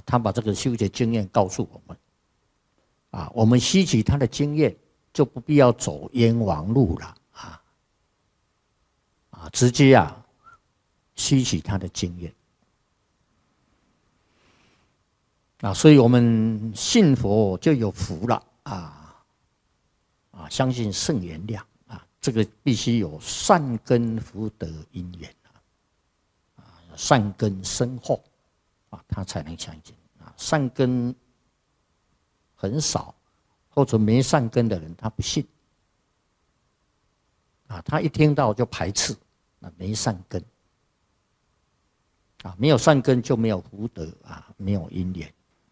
他把这个修学经验告诉我们啊，我们吸取他的经验，就不必要走冤枉路了直接吸取他的经验所以我们信佛就有福了相信圣言量这个必须有善根福德因缘善根深厚他才能相信善根很少或者没善根的人，他不信他一听到就排斥没善根没有善根就没有福德没有因缘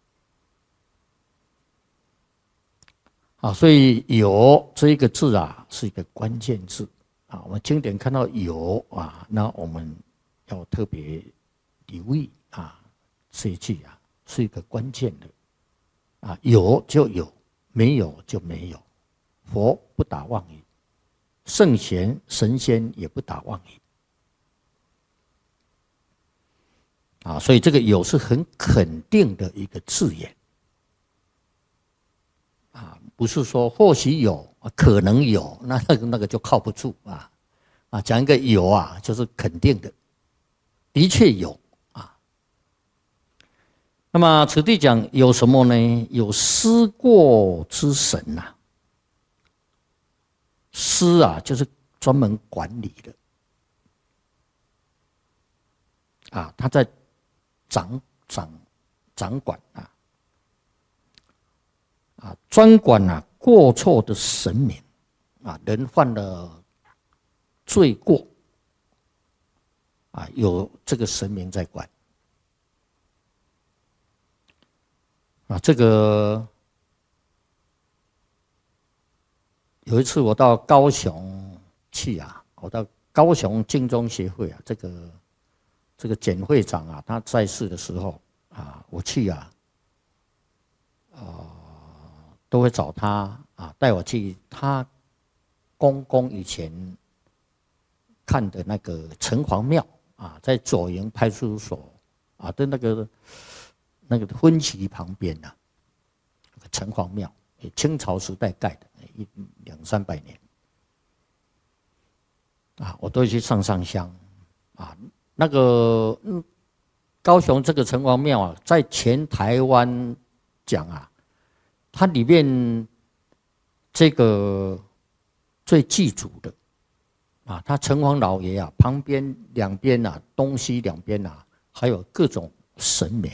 所以有这一个字是一个关键字我们经典看到有那我们要特别留意这一句是一个关键的有就有，没有就没有。佛不打妄语，圣贤神仙也不打妄语所以这个有是很肯定的一个字眼不是说或许有可能有那个就靠不住讲一个有就是肯定的，的确有那么此地讲有什么呢？有思过之神思就是专门管理的他在掌管专管过错的神明人犯了罪过有这个神明在管这个有一次我到高雄去我到高雄净宗协会这个简会长他在世的时候我去都会找他带我去他公公以前看的那个城隍庙在左营派出所的那个婚期旁边城隍庙，清朝时代盖的200-300年我都会去上香那个高雄这个城隍庙在全台湾讲它里面这个最祭祖的它城隍老爷旁边两边东西两边还有各种神明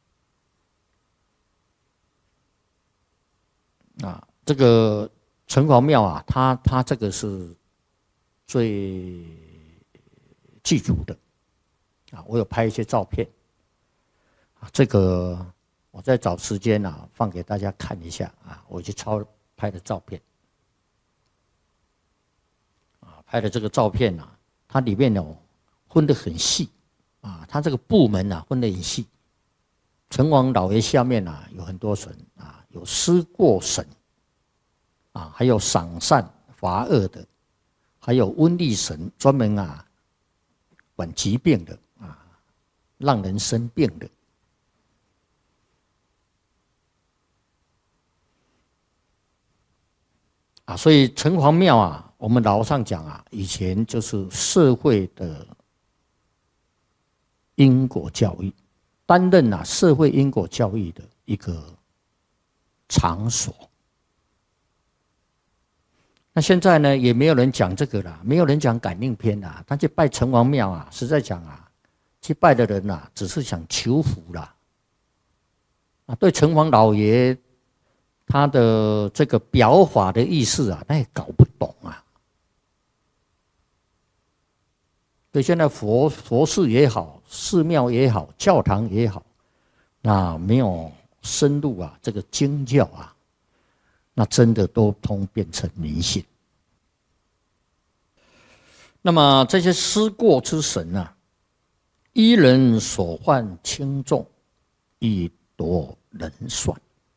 这个城隍庙它这个是最祭祖的我有拍一些照片这个我再找时间放给大家看一下我去抄拍的照片拍的这个照片它里面分得很细它这个部门分得很细城隍老爷下面有很多神有思过神还有赏善罚恶的，还有瘟疫神专门管疾病的让人生病的所以城隍庙我们老上讲以前就是社会的因果教育，担任社会因果教育的一个场所。那现在呢，也没有人讲这个了，没有人讲感应篇啦。他去拜城隍庙实在讲去拜的人只是想求福啦。对城隍老爷他的这个表法的意思他也搞不懂所以现在佛寺也好，寺庙也好，教堂也好，没有深入这个经教那真的都通变成迷信。那么这些思过之神依人所患轻重，以夺人算。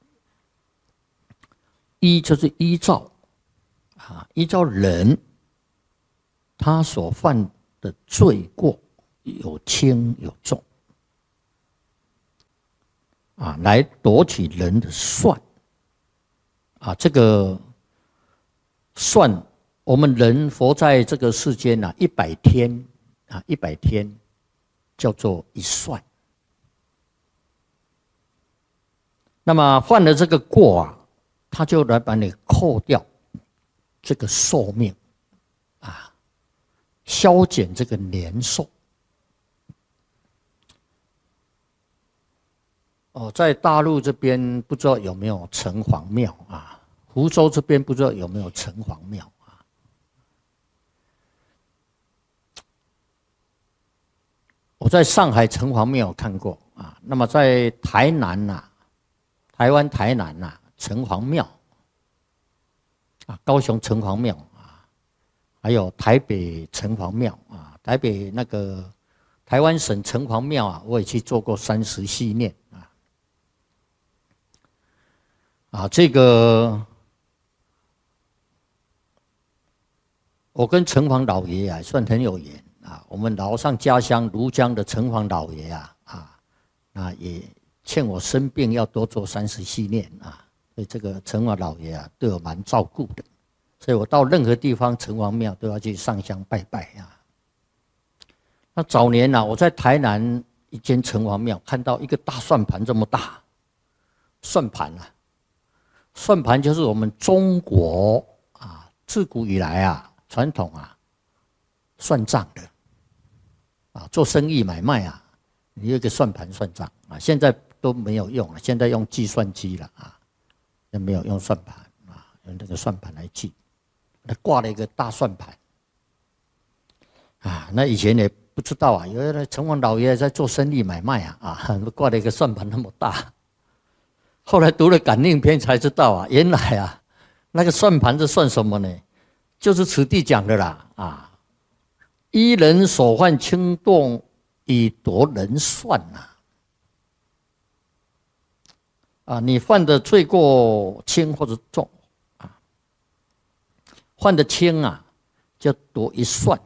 依就是依照依照人他所犯的罪过有轻有重啊，来夺取人的算啊，这个算我们人活在这个世间啊，100天啊，100天叫做一算。那么犯了这个过啊，他就来把你扣掉这个寿命啊，削减这个年寿。哦，在大陆这边不知道有没有城隍庙啊？福州这边不知道有没有城隍庙啊？我在上海城隍庙看过啊。那么在台南呐，台湾台南呐，城隍庙啊，高雄城隍庙啊，还有台北城隍庙啊，台北那个台湾省城隍庙啊，我也去做过30系念。啊，这个我跟城隍老爷啊算很有缘啊。我们老上家乡庐江的城隍老爷啊也劝我生病要多做30系念啊。所以这个城隍老爷啊对我蛮照顾的，所以我到任何地方城隍庙都要去上香拜拜啊。那早年啊，我在台南一间城隍庙看到一个大算盘这么大，算盘啊。算盘就是我们中国啊，自古以来啊，传统啊，算账的啊，做生意买卖啊，你有一个算盘算账啊。现在都没有用了，现在用计算机了啊，也没有用算盘啊，用那个算盘来记。他挂了一个大算盘啊，那以前也不知道啊，原来城隍老爷在做生意买卖啊，挂了一个算盘那么大。后来读了感应篇才知道啊，原来啊，那个算盘是算什么呢？就是此地讲的啦啊，依人所犯轻重以夺人算呐。啊，你犯的罪过轻或者重啊，犯的轻啊，叫夺一算；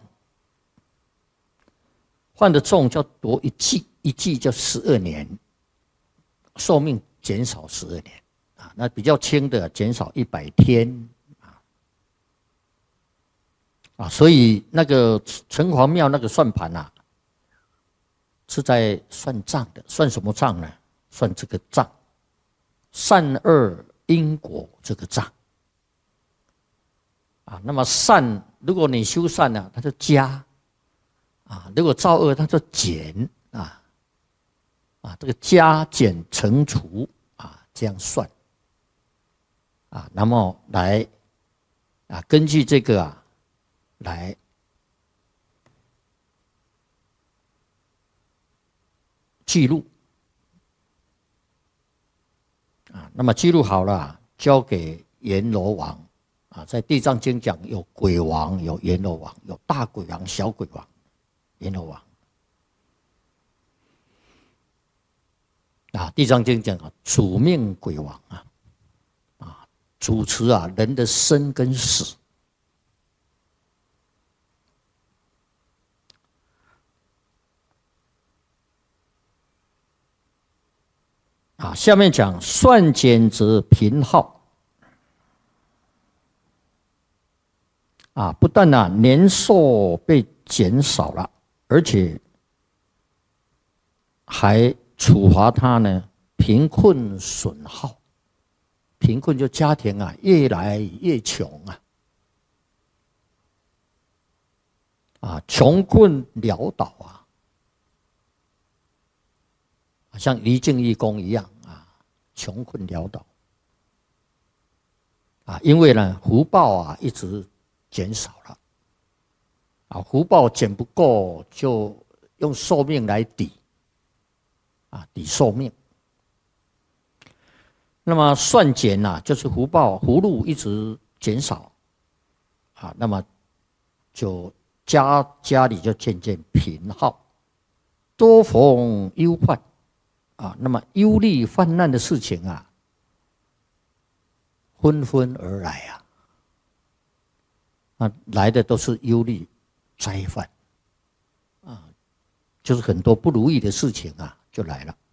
犯的重叫夺一季，一季叫12年，寿命减少12年啊，那比较轻的减少100天啊，所以那个城隍庙那个算盘啊，是在算账的，算什么账呢？算这个账，善恶因果这个账啊。那么善，如果你修善了，它就加啊；如果造恶，它就减啊。这个加减乘除啊，这样算啊，那么来啊，根据这个啊，来记录啊，那么记录好了，交给阎罗王啊。在《地藏经》讲有鬼王，有阎罗王，有大鬼王、小鬼王、阎罗王。啊，《地藏经》讲啊，主命鬼王啊，主持啊人的生跟死。啊，下面讲算减则贫耗。啊，不但啊年寿被减少了，而且还处罚他呢，贫困损耗。贫困就家庭啊，越来越穷啊，穷困潦倒啊，像黎净义公一样啊，穷困潦倒啊，因为呢福报啊一直减少了啊，福报减不够，就用寿命来抵。啊，抵寿命。那么算减呐，就是福报福禄一直减少啊，那么就家里就渐渐贫耗，多逢忧患啊，那么忧虑患难的事情啊，纷纷而来啊，来的都是忧虑灾患啊，就是很多不如意的事情啊。就来了。